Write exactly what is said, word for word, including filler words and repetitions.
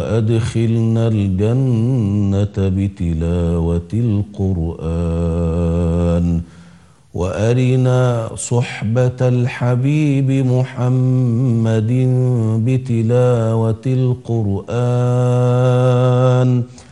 وأدخلنا الجنة بتلاوة القرآن، وأرنا صحبة الحبيب محمد بتلاوة القرآن،